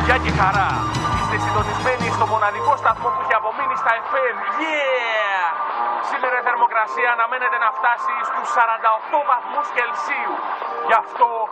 Γεια και χαρά. Είστε συντονισμένοι στο μοναδικό σταθμό που έχει απομείνει στα FM. Yeah! Σήμερα η θερμοκρασία αναμένεται να φτάσει στους 48 βαθμούς Κελσίου. Γι' αυτό